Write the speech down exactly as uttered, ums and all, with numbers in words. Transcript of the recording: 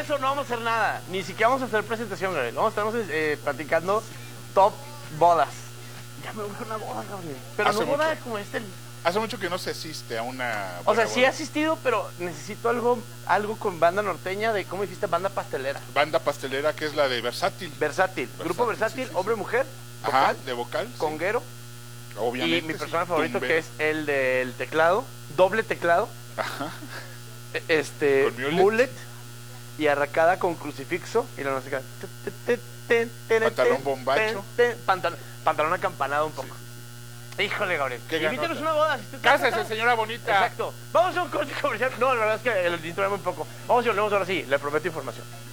eso no vamos a hacer nada. Ni siquiera vamos a hacer presentación, Gabriel. Vamos a estar eh, platicando top bodas. Ya me urge una boda, Gabriel. Pero Hace no boda mucho. como este. Hace mucho que no se asiste a una... O sea, buena sí he boda. asistido, pero necesito algo algo con banda norteña de, ¿cómo dijiste? Banda pastelera. Banda pastelera que es la de Versátil. Versátil. Grupo Versátil, versátil, sí, sí, hombre, sí. mujer, Ajá, vocal, de vocal. sí. conguero. Obviamente. Y mi sí. personaje favorito Tumbero. que es el del teclado, doble teclado. Ajá. e- Este, Con mullet. mullet y arracada con crucifixo y la música. Pantalón bombacho. Pantalón, pantalón acampanado un poco. Híjole, Gabriel. Qué Invítanos ganota. una boda. si te- Cásese, señora bonita. Exacto. Vamos a un corte comercial. No, la verdad es que el intro era muy poco. Vamos y volvemos ahora sí. Le prometo información.